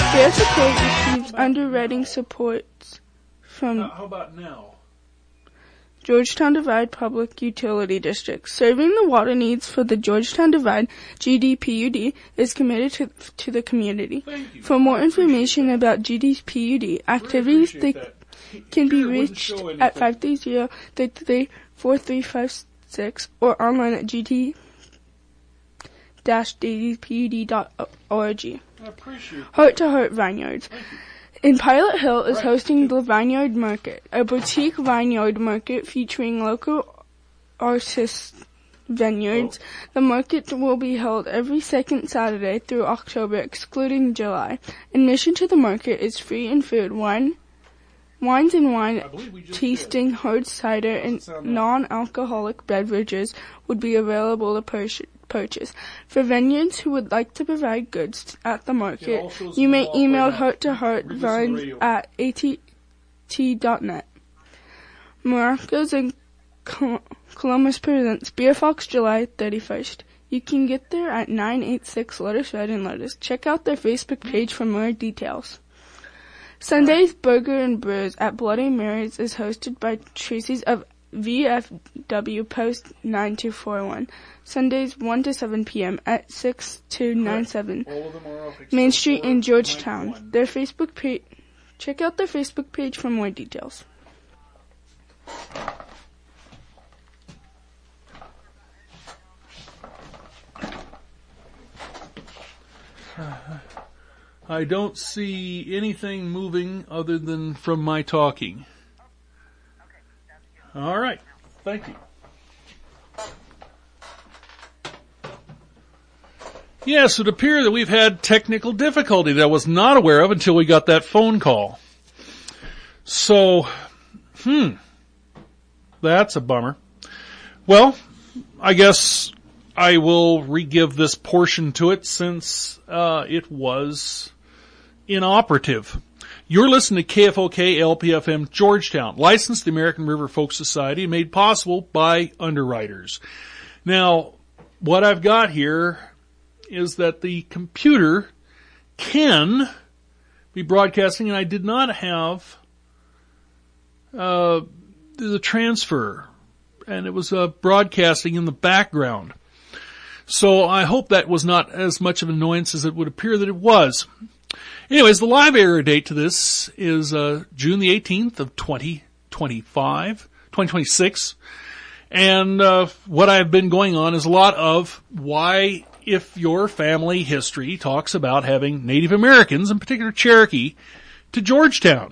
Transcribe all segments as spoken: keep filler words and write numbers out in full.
Their support receives underwriting supports from How about now? Georgetown Divide Public Utility District. Serving the water needs for the Georgetown Divide, G D P U D is committed to, to the community. For more information about G D P U D activities, they that. can be Sure, it wouldn't reached show at anything. five three zero, three three, four three five six or online at g t dash d d p u d dot org. I appreciate that. Heart to Heart Vineyards. In Pilot Hill is Right. hosting the Vineyard Market, a boutique vineyard market featuring local artists' vineyards. Oh. The market will be held every second Saturday through October, excluding July. Admission to the market is free and food, wine, wines and wine I believe we just tasting, hard cider, and sound nice. non-alcoholic beverages would be available to pur- purchase. For vineyards who would like to provide goods at the market, all shows you may involved email right now. heart to heart Read this on the vines radio. at a t t dot net. Morocco's and Col- Columbus presents Beer Fox July thirty-first. You can get there at nine eighty-six Lotus Road in Lotus. Check out their Facebook page for more details. Sunday's Burger and Brews at Bloody Mary's is hosted by Tracy's of V F W Post nine two four one. Sundays one to seven p.m. at six two nine seven All of them are off except Main Street for in Georgetown. ninety-one. Their Facebook page, check out their Facebook page for more details. I don't see anything moving other than from my talking. All right. Thank you. Yes, it appears that we've had technical difficulty that I was not aware of until we got that phone call. So, hmm, that's a bummer. Well, I guess I will re-give this portion to it since uh, it was inoperative. You're listening to K F O K L P F M Georgetown, licensed the American River Folk Society, made possible by underwriters. Now, what I've got here is that the computer can be broadcasting, and I did not have uh, the transfer, and it was uh, broadcasting in the background. So I hope that was not as much of an annoyance as it would appear that it was. Anyways, the live air date to this is uh, June the eighteenth of twenty twenty-five, twenty twenty-six. And uh, what I've been going on is a lot of why, if your family history talks about having Native Americans, in particular Cherokee, to Georgetown.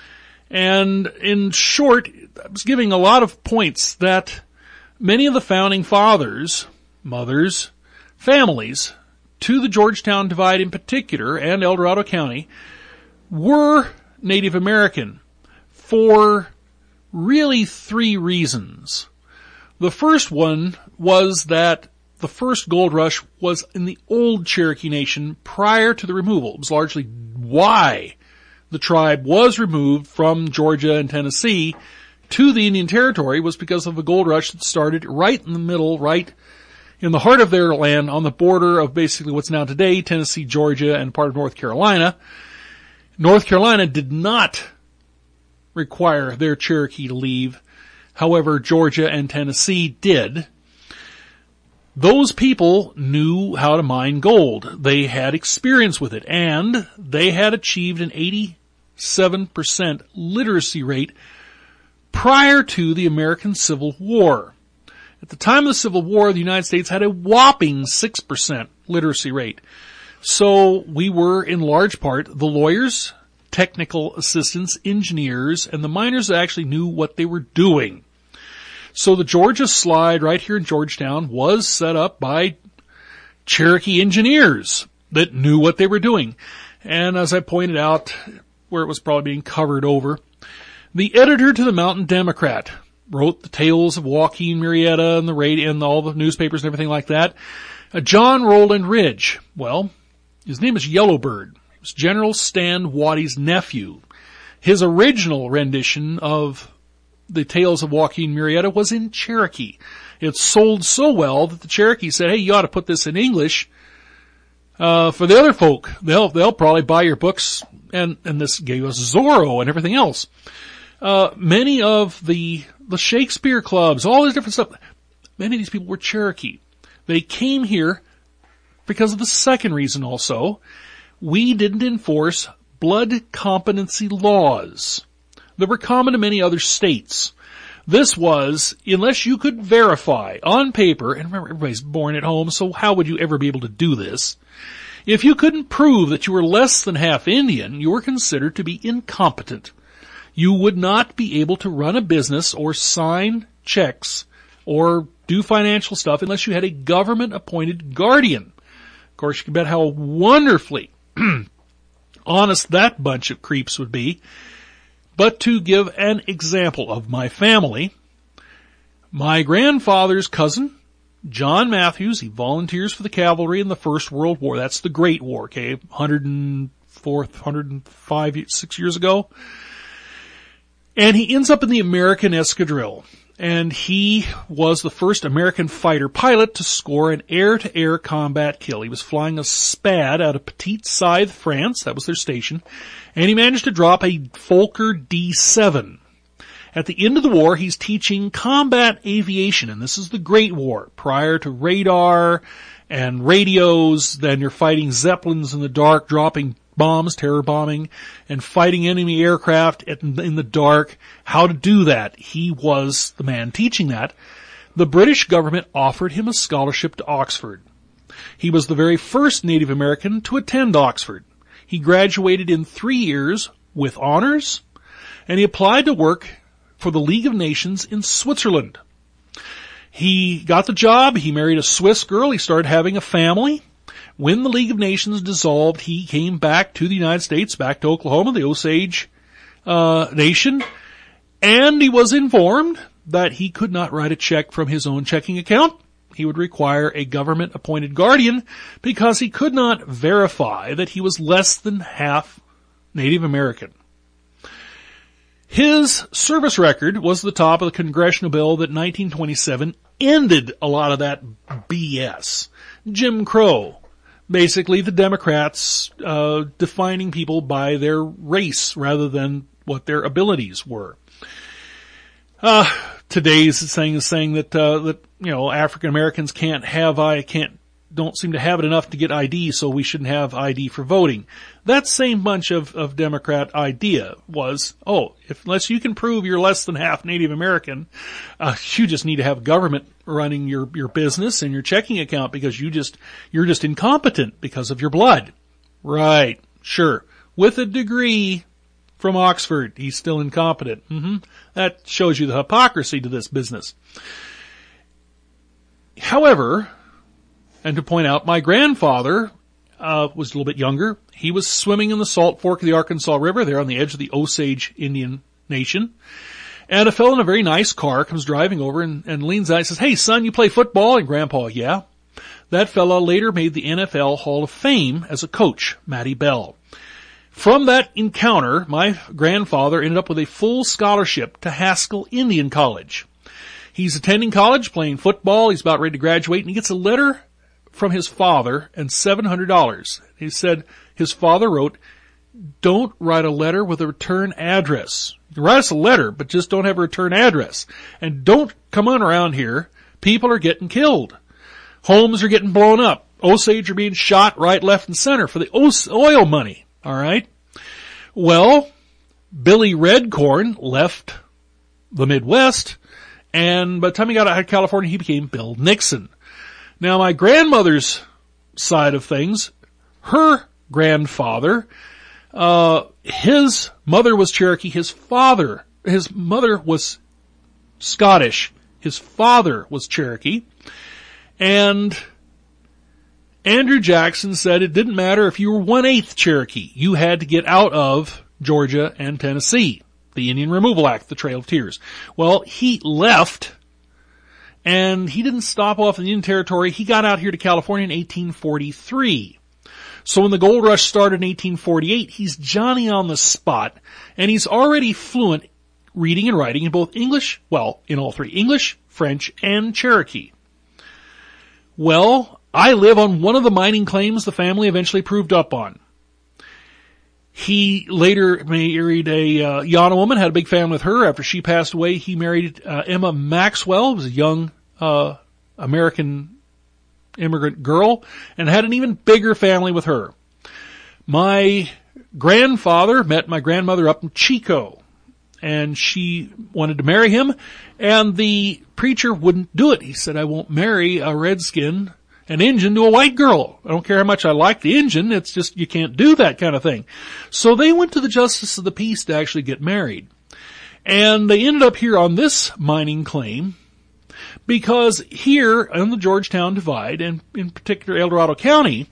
And in short, I was giving a lot of points that many of the founding fathers, mothers, families, to the Georgetown Divide in particular, and El Dorado County, were Native American for really three reasons. The first one was that the first gold rush was in the old Cherokee Nation prior to the removal. It was largely why the tribe was removed from Georgia and Tennessee to the Indian Territory, was because of a gold rush that started right in the middle, right in the heart of their land, on the border of basically what's now today Tennessee, Georgia, and part of North Carolina. North Carolina did not require their Cherokee to leave. However, Georgia and Tennessee did. Those people knew how to mine gold. They had experience with it, and they had achieved an eighty-seven percent literacy rate prior to the American Civil War. At the time of the Civil War, the United States had a whopping six percent literacy rate. So we were, in large part, the lawyers, technical assistants, engineers, and the miners that actually knew what they were doing. So the Georgia Slide right here in Georgetown was set up by Cherokee engineers that knew what they were doing. And as I pointed out, where it was probably being covered over, the editor to the Mountain Democrat wrote the tales of Joaquin Murrieta and the radio and all the newspapers and everything like that. Uh, John Roland Ridge, well, his name is Yellowbird. It was General Stan Waddy's nephew. His original rendition of the tales of Joaquin Murrieta was in Cherokee. It sold so well that the Cherokee said, hey, you ought to put this in English. Uh, for the other folk, they'll, they'll probably buy your books, and, and this gave us Zorro and everything else. Uh, many of the, the Shakespeare clubs, all this different stuff, many of these people were Cherokee. They came here because of the second reason also. We didn't enforce blood competency laws that were common to many other states. This was, unless you could verify on paper, and remember everybody's born at home, so how would you ever be able to do this? If you couldn't prove that you were less than half Indian, you were considered to be incompetent. You would not be able to run a business or sign checks or do financial stuff unless you had a government-appointed guardian. Of course, you can bet how wonderfully honest that bunch of creeps would be. But to give an example of my family, my grandfather's cousin, John Matthews, he volunteers for the cavalry in the First World War. That's the Great War, okay, one hundred four, one hundred five, six years ago. And he ends up in the American escadrille. And he was the first American fighter pilot to score an air-to-air combat kill. He was flying a Spad out of Petite Scythe, France. That was their station. And he managed to drop a Fokker D seven. At the end of the war, he's teaching combat aviation, and this is the Great War. Prior to radar and radios, then you're fighting Zeppelins in the dark, dropping bombs, terror bombing, and fighting enemy aircraft in the dark. How to do that. He was the man teaching that. The British government offered him a scholarship to Oxford. He was the very first Native American to attend Oxford. He graduated in three years with honors, and he applied to work for the League of Nations in Switzerland. He got the job. He married a Swiss girl. He started having a family. When the League of Nations dissolved, he came back to the United States, back to Oklahoma, the Osage uh, nation, and he was informed that he could not write a check from his own checking account. He would require a government-appointed guardian because he could not verify that he was less than half Native American. His service record was the top of the congressional bill that in nineteen twenty-seven ended a lot of that B S. Jim Crow. Basically, the Democrats uh defining people by their race rather than what their abilities were. Uh today's thing is saying that uh that you know African Americans can't have I can't don't seem to have it enough to get I D, so we shouldn't have I D for voting. That same bunch of of Democrat idea was, oh, if unless you can prove you're less than half Native American, uh you just need to have government running your your business and your checking account because you just you're just incompetent because of your blood. Right, sure. With a degree from Oxford, he's still incompetent. Mm-hmm. That shows you the hypocrisy to this business. However, and to point out, my grandfather uh was a little bit younger. He was swimming in the Salt Fork of the Arkansas River there on the edge of the Osage Indian Nation. And a fellow in a very nice car comes driving over and, and leans out and says, "Hey, son, you play football?" And Grandpa, "Yeah." That fellow later made the N F L Hall of Fame as a coach, Matty Bell. From that encounter, my grandfather ended up with a full scholarship to Haskell Indian College. He's attending college, playing football. He's about ready to graduate, and he gets a letter from his father and seven hundred dollars. He said his father wrote, "Don't write a letter with a return address. You can write us a letter, but just don't have a return address. And don't come on around here. People are getting killed. Homes are getting blown up. Osage are being shot right, left, and center for the oil money." All right? Well, Billy Redcorn left the Midwest, and by the time he got out of California, he became Bill Nixon. Now, my grandmother's side of things, her grandfather, uh, his mother was Cherokee, his father, his mother was Scottish, his father was Cherokee, and Andrew Jackson said it didn't matter if you were one-eighth Cherokee. You had to get out of Georgia and Tennessee. The Indian Removal Act, the Trail of Tears. Well, he left, and he didn't stop off in the Indian Territory. He got out here to California in eighteen forty-three. So when the gold rush started in eighteen forty-eight, he's Johnny on the spot, and he's already fluent reading and writing in both English, well, in all three, English, French, and Cherokee. Well, I live on one of the mining claims the family eventually proved up on. He later married a uh, Yana woman, had a big family with her. After she passed away, he married uh, Emma Maxwell, who was a young uh American immigrant girl, and had an even bigger family with her. My grandfather met my grandmother up in Chico, and she wanted to marry him, and the preacher wouldn't do it. He said, I won't marry a redskin, an Injun, to a white girl. I don't care how much I like the Injun, it's just you can't do that kind of thing. So they went to the Justice of the Peace to actually get married. And they ended up here on this mining claim, because here on the Georgetown Divide, and in particular El Dorado County,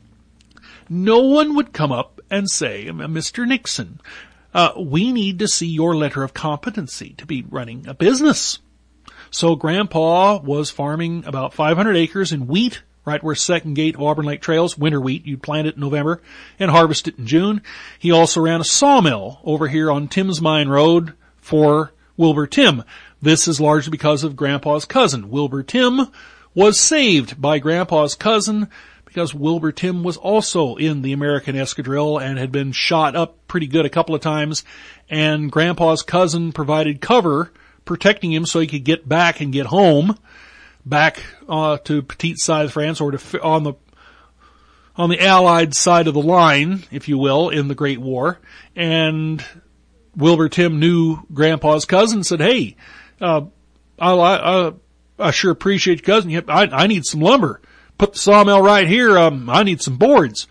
no one would come up and say, Mister Nixon, uh, we need to see your letter of competency to be running a business. So Grandpa was farming about five hundred acres in wheat, right where Second Gate of Auburn Lake Trails, winter wheat. You'd plant it in November and harvest it in June. He also ran a sawmill over here on Tim's Mine Road for Wilbur Tim. This is largely because of Grandpa's cousin. Wilbur Tim was saved by Grandpa's cousin because Wilbur Tim was also in the American Escadrille and had been shot up pretty good a couple of times. And Grandpa's cousin provided cover, protecting him so he could get back and get home, back uh, to Petite Side France, or to on the on the Allied side of the line, if you will, in the Great War. And Wilbur Tim knew Grandpa's cousin and said, hey, uh, I, I, I sure appreciate your cousin. I, I need some lumber. Put the sawmill right here. Um, I need some boards.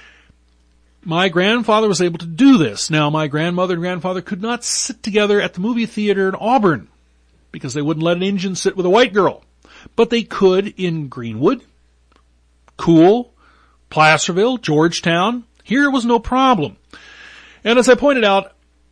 My grandfather was able to do this. Now, my grandmother and grandfather could not sit together at the movie theater in Auburn because they wouldn't let an Indian sit with a white girl. But they could in Greenwood, Cool, Placerville, Georgetown. Here it was no problem. And as I pointed out,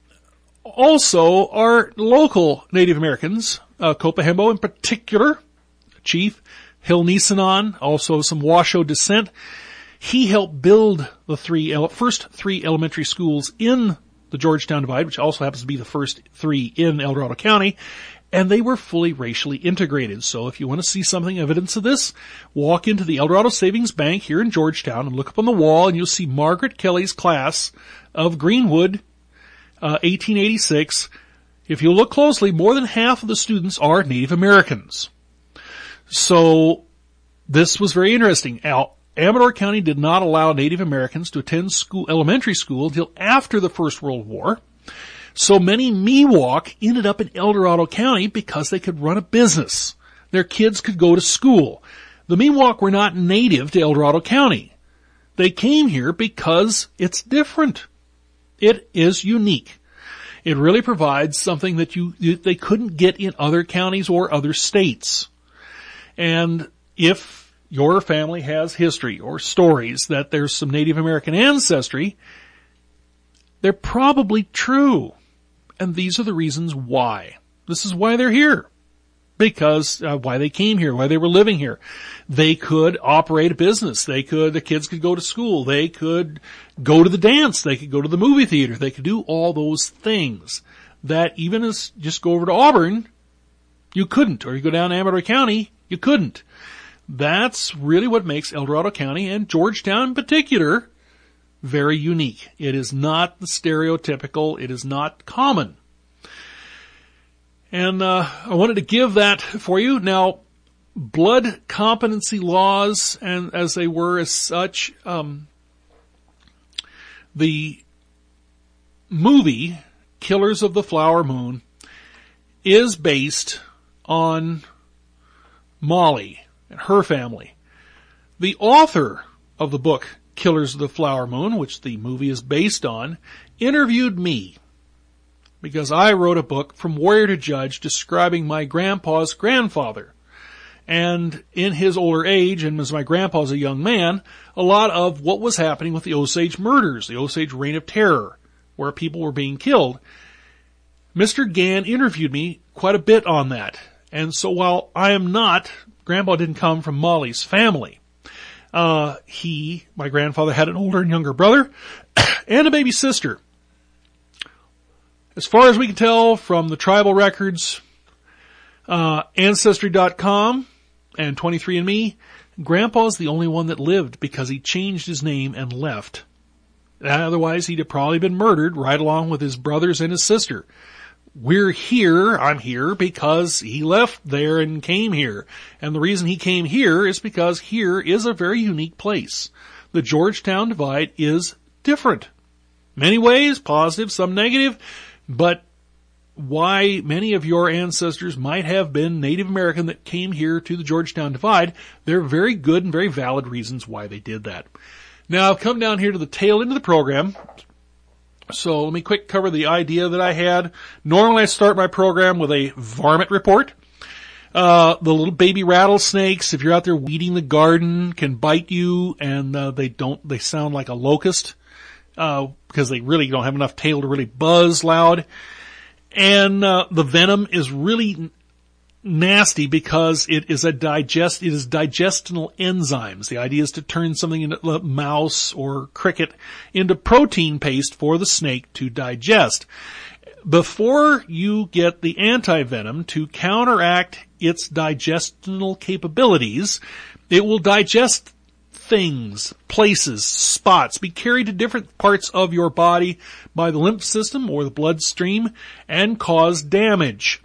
also our local Native Americans, uh, Copahembo in particular, Chief Hill Nisanan, also some Washoe descent. He helped build the three ele- first three elementary schools in the Georgetown Divide, which also happens to be the first three in El Dorado County, and they were fully racially integrated. So if you want to see something evidence of this, walk into the El Dorado Savings Bank here in Georgetown and look up on the wall, and you'll see Margaret Kelly's class of Greenwood, uh, eighteen eighty-six. If you look closely, more than half of the students are Native Americans. So this was very interesting. Al- Amador County did not allow Native Americans to attend school, elementary school until after the First World War. So many Miwok ended up in El Dorado County because they could run a business. Their kids could go to school. The Miwok were not native to El Dorado County. They came here because it's different. It is unique. It really provides something that you, they couldn't get in other counties or other states. And if your family has history or stories that there's some Native American ancestry, they're probably true. And these are the reasons why. This is why they're here. Because, uh, why they came here, why they were living here. They could operate a business. They could, the kids could go to school. They could go to the dance. They could go to the movie theater. They could do all those things that even as just go over to Auburn, you couldn't. Or you go down to Amador County, you couldn't. That's really what makes El Dorado County and Georgetown in particular very unique. It is not the stereotypical. It is not common. And uh, I wanted to give that for you. Now, blood competency laws, and as they were as such, um, the movie Killers of the Flower Moon is based on Molly and her family. The author of the book Killers of the Flower Moon, which the movie is based on, interviewed me because I wrote a book From Warrior to Judge describing my grandpa's grandfather. And in his older age, and as my grandpa's a young man, a lot of what was happening with the Osage murders, the Osage Reign of Terror, where people were being killed. Mister Gann interviewed me quite a bit on that. And so while I am not, Grandpa didn't come from Molly's family. Uh, he, my grandfather, had an older and younger brother and a baby sister. As far as we can tell from the tribal records, uh, Ancestry dot com and twenty-three and me Grandpa's the only one that lived because he changed his name and left. Otherwise, he'd have probably been murdered right along with his brothers and his sister. We're here, I'm here, because he left there and came here. And the reason he came here is because here is a very unique place. The Georgetown Divide is different. Many ways, positive, some negative, but why many of your ancestors might have been Native American that came here to the Georgetown Divide, there are very good and very valid reasons why they did that. Now, I've come down here to the tail end of the program, so let me quick cover the idea that I had. Normally I start my program with a varmint report. Uh, the little baby rattlesnakes, if you're out there weeding the garden, can bite you, and uh, they don't, they sound like a locust, uh, because they really don't have enough tail to really buzz loud. And uh, the venom is really nasty because it is a digest, it is digestional enzymes. The idea is to turn something into a mouse or cricket into protein paste for the snake to digest. Before you get the antivenom to counteract its digestional capabilities, it will digest things, places, spots, be carried to different parts of your body by the lymph system or the bloodstream and cause damage.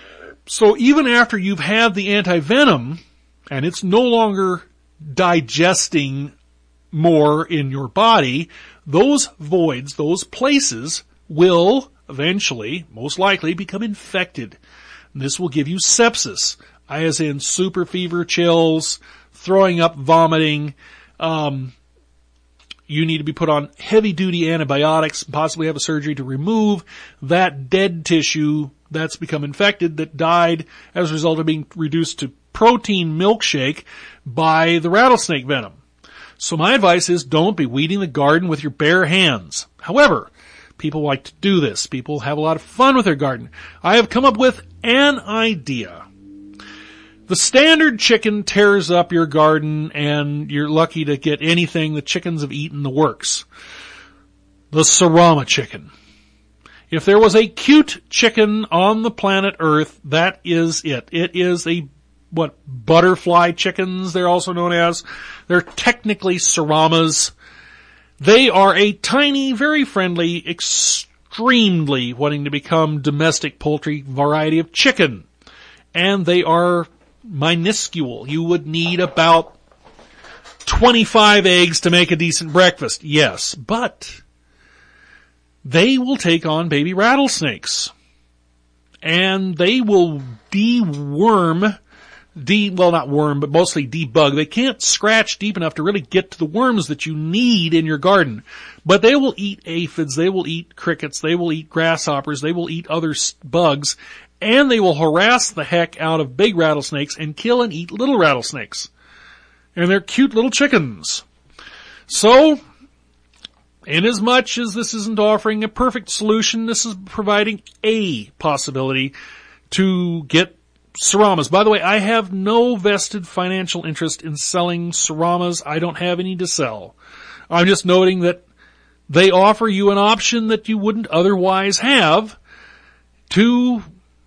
So even after you've had the antivenom and it's no longer digesting more in your body, those voids, those places will eventually, most likely, become infected. And this will give you sepsis, as in super fever, chills, throwing up, vomiting. Um, you need to be put on heavy-duty antibiotics, possibly have a surgery to remove that dead tissue that's become infected, that died as a result of being reduced to protein milkshake by the rattlesnake venom. So my advice is don't be weeding the garden with your bare hands. However, people like to do this. People have a lot of fun with their garden. I have come up with an idea. The standard chicken tears up your garden and you're lucky to get anything. The chickens have eaten the works. The Sarama chicken. If there was a cute chicken on the planet Earth, that is it. It is a, what, butterfly chickens they're also known as. They're technically Saramas. They are a tiny, very friendly, extremely wanting to become domestic poultry variety of chicken. And they are minuscule. You would need about twenty-five eggs to make a decent breakfast. Yes, but they will take on baby rattlesnakes. And they will deworm, de, well not worm, but mostly debug. They can't scratch deep enough to really get to the worms that you need in your garden. But they will eat aphids, they will eat crickets, they will eat grasshoppers, they will eat other bugs, and they will harass the heck out of big rattlesnakes and kill and eat little rattlesnakes. And they're cute little chickens. So, inasmuch as this isn't offering a perfect solution, this is providing a possibility to get Saramas. By the way, I have no vested financial interest in selling Saramas. I don't have any to sell. I'm just noting that they offer you an option that you wouldn't otherwise have to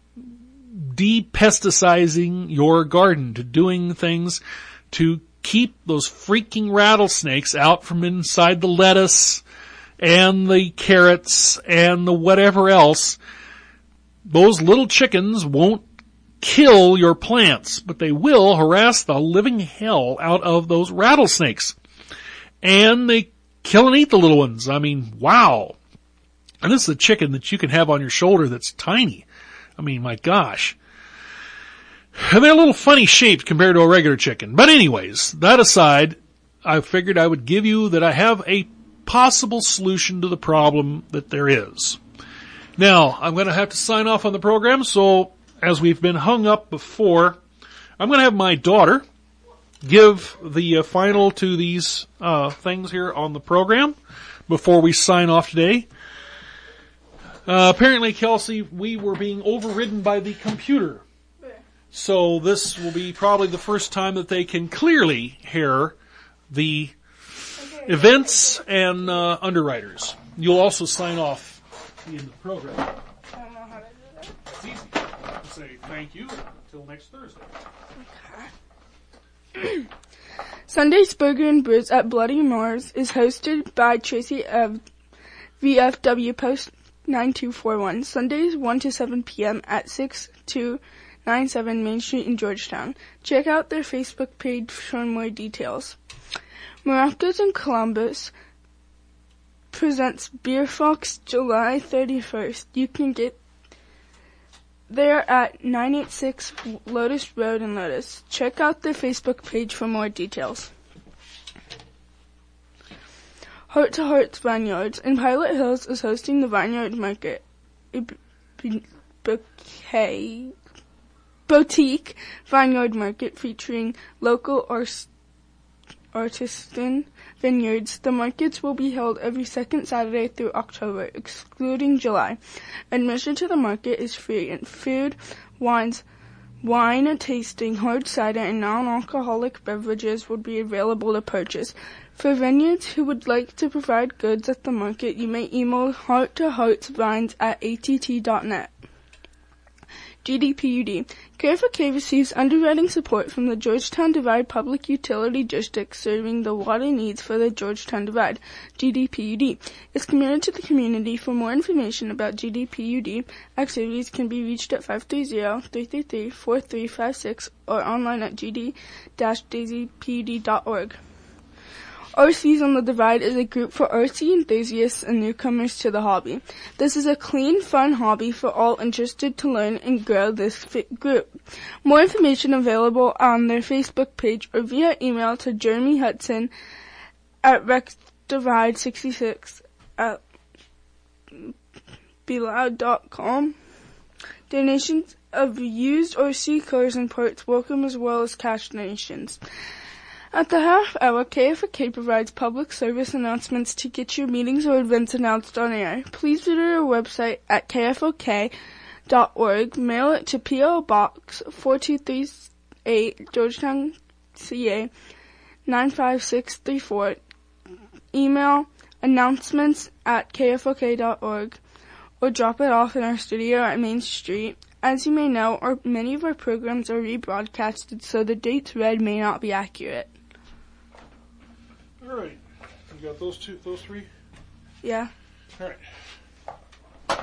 de-pesticizing your garden, to doing things to keep those freaking rattlesnakes out from inside the lettuce and the carrots and the whatever else. Those little chickens won't kill your plants, but they will harass the living hell out of those rattlesnakes. And they kill and eat the little ones. I mean, wow. And this is a chicken that you can have on your shoulder that's tiny. I mean, my gosh. And they're a little funny shaped compared to a regular chicken. But anyways, that aside, I figured I would give you that I have a possible solution to the problem that there is. Now, I'm going to have to sign off on the program, so as we've been hung up before, I'm going to have my daughter give the uh, final to these uh things here on the program before we sign off today. Uh, apparently, Kelsey, we were being overridden by the computer. So this will be probably the first time that they can clearly hear the events and uh, underwriters. You'll also sign off in the program. I don't know how to do that. It's easy. I'll say thank you until next Thursday. Okay. Sunday's Burger and Brews at Bloody Mars is hosted by Tracy of V F W Post nine two four one. Sundays one to seven p.m. at six two nine seven Main Street in Georgetown. Check out their Facebook page for more details. Maracas in Columbus presents Beer Fox July thirty-first. You can get there at nine eighty-six Lotus Road in Lotus. Check out their Facebook page for more details. Heart to Hearts Vineyards in Pilot Hills is hosting the Vineyard Market, a b- bouquet, boutique vineyard market featuring local ars- artisan vineyards. The markets will be held every second Saturday through October, excluding July. Admission to the market is free, and food, wines, wine tasting, hard cider, and non-alcoholic beverages will be available to purchase. For vineyards who would like to provide goods at the market, you may email hearttoheartsvines at a t t dot net. G D P U D. K F O K receives underwriting support from the Georgetown Divide Public Utility District, serving the water needs for the Georgetown Divide. G D P U D is committed to the community. For more information about G D P U D activities can be reached at five three zero, three three three, four three five six or online at g d dash p u d dot org. R Cs on the Divide is a group for R C enthusiasts and newcomers to the hobby. This is a clean, fun hobby for all interested to learn and grow this fit group. More information available on their Facebook page or via email to Jeremy Hudson at recdivide sixty-six at beloud dot com. Donations of used R C cars and parts welcome, as well as cash donations. At the half hour, K F O K provides public service announcements to get your meetings or events announced on air. Please visit our website at k f o k dot org, mail it to P O Box four two three eight, Georgetown, C A nine five six three four, email announcements at k f o k dot org, or drop it off in our studio at Main Street. As you may know, our, many of our programs are rebroadcasted, so the dates read may not be accurate. All right. You got those two, those three? Yeah. All right.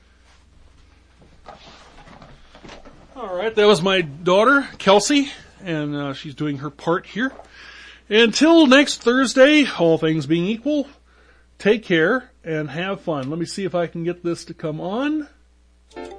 All right. That was my daughter, Kelsey, and uh, she's doing her part here. Until next Thursday, all things being equal, take care and have fun. Let me see if I can get this to come on.